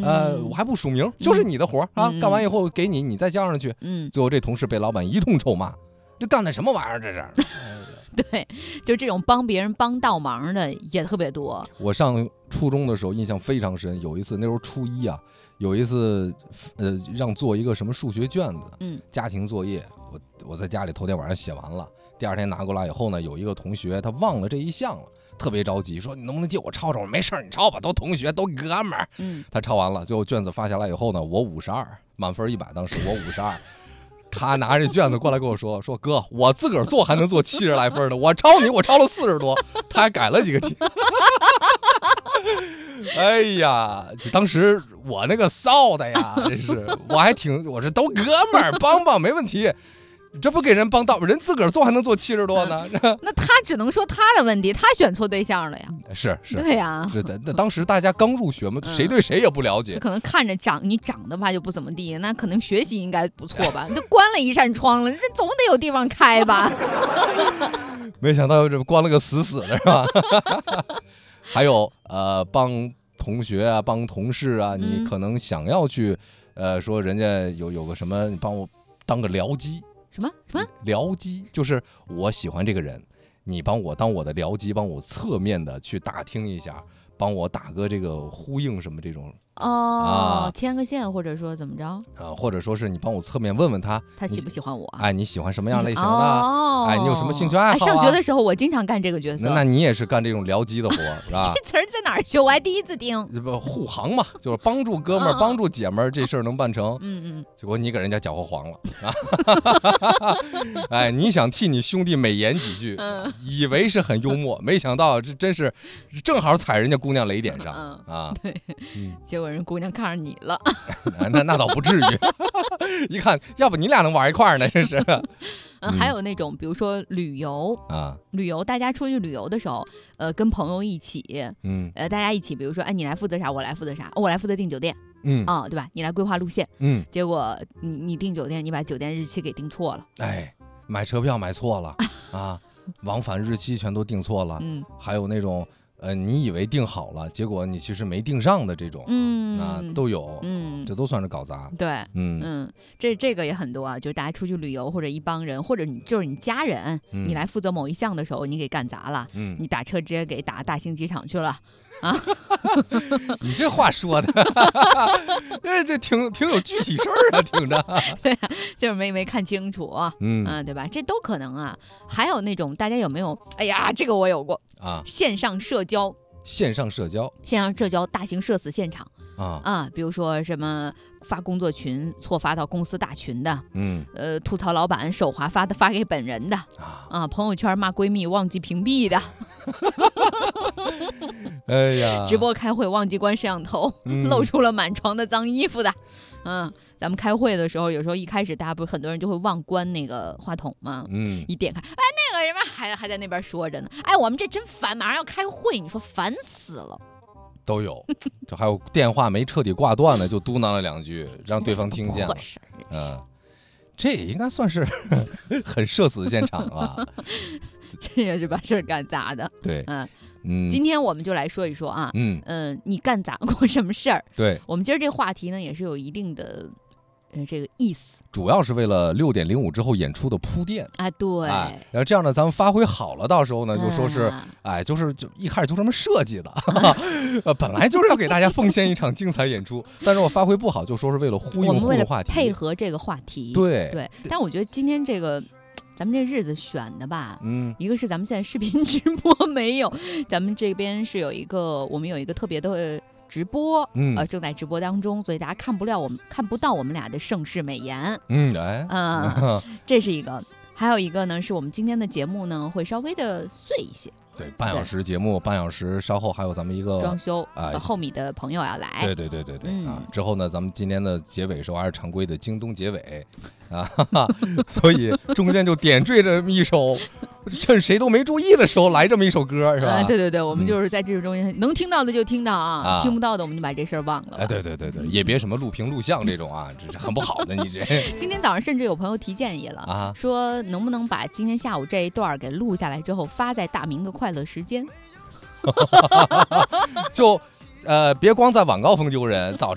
我还不署名，就是你的活啊，干完以后给你，你再交上去。最后这同事被老板一通臭骂，这干的什么玩意儿这是？ 对，就这种帮别人帮倒忙的也特别多。 我上初中的时候印象非常深，有一次那时候初一啊，有一次让做一个什么数学卷子，家庭作业，我在家里头天晚上写完了，第二天拿过来以后呢，有一个同学他忘了这一项了。特别着急，说你能不能借我抄抄？没事你抄吧，都同学都哥们儿。他抄完了，最后卷子发下来以后呢，我52，满分100，当时我52。他拿着卷子过来跟我说哥，我自个儿做还能做70来分呢，我抄你，我抄了40多，他还改了几个题。哎呀，当时我那个臊的呀，真是，我这都哥们儿，帮没问题。这不给人帮倒，人自个儿做还能做70多呢？ 那他只能说他的问题，他选错对象了呀。 是， 对呀， 是的。那当时大家刚入学嘛，谁对谁也不了解。 可能看着你长得吧就不怎么地，那可能学习应该不错吧？这关了一扇窗了，这总得有地方开吧？ 没想到这关了个死的是吧？还有帮同学啊，帮同事啊，你可能想要去说人家有个什么，你帮我当个僚机。 什么僚机，就是我喜欢这个人，你帮我当我的僚机，帮我侧面的去打听一下，帮我打个这个呼应什么这种牵个线，或者说怎么着或者说是你帮我侧面问问他喜不喜欢我， 你喜欢什么样类型的，你有什么兴趣爱好上学的时候我经常干这个角色。 那你也是干这种僚机的活是吧？ 这词儿在哪儿学？我还第一次听。 护航嘛，就是帮助哥们儿帮助姐们儿，这事儿能办成。结果你给人家搅和黄了你想替你兄弟美言几句，以为是很幽默，没想到这真是正好踩人家姑娘雷点上对，结果人姑娘看上你了。 那倒不至于。一看，要不你俩能玩一块儿呢？真是。 还有那种，比如说旅游旅游，大家出去旅游的时候，跟朋友一起，大家一起，比如说，你来负责啥，我来负责啥，我来负责订酒店，对吧？你来规划路线，结果你订酒店，你把酒店日期给订错了， 买车票买错了往返日期全都订错了，还有那种。你以为定好了，结果你其实没定上的这种，都有，这都算是搞砸。 对，这个也很多啊，就是大家出去旅游或者一帮人，或者就是你家人，你来负责某一项的时候，你给干砸了，你打车直接给打大兴机场去了。 你这话说的，这挺有具体事儿啊，听着。 对啊，就是没看清楚，对吧？这都可能啊。还有那种大家有没有？哎呀，这个我有过线上社交大型社死现场比如说什么发工作群错发到公司大群的，吐槽老板手滑发给本人的朋友圈骂闺蜜忘记屏蔽的。 哎呀， 直播开会忘记关摄像头，露出了满床的脏衣服的。咱们开会的时候，有时候一开始大家不是很多人就会忘关那个话筒吗？一点开，那个人还在那边说着呢。我们这真烦，马上要开会，你说烦死了。 都有，就还有电话没彻底挂断的，就嘟囔了2句，让对方听见了。这也应该算是很社死现场啊。 这也是把事儿干砸的。 对， 今天我们就来说一说你干砸过什么事儿？ 对， 我们今儿这话题呢，也是有一定的这个意思， 主要是为了6点05之后演出的铺垫。 对， 然后这样呢，咱们发挥好了，到时候呢，就说是，就一开始就这么设计的，本来就是要给大家奉献一场精彩演出，但是我发挥不好，就说是为了呼应话题， 配合这个话题。对，但我觉得今天这个。咱们这日子选的吧，一个是咱们现在视频直播没有，咱们这边是我们有一个特别的直播，正在直播当中，所以大家看不到我们俩的盛世美颜，这是一个，还有一个呢，是我们今天的节目呢会稍微的碎一些。 对，半小时节目，半小时稍后还有咱们一个装修后米的朋友要来。 对之后呢，咱们今天的结尾时候还是常规的京东结尾所以中间就点缀着一首趁谁都没注意的时候来这么一首歌，是吧？ 对，我们就是在这中间能听到的就听到听不到的我们就把这事儿忘了。 对，也别什么录屏录像这种这是很不好的。你这今天早上甚至有朋友提建议了说能不能把今天下午这一段给录下来之后发在大明的快乐时间。 就别光在晚高峰丢人，早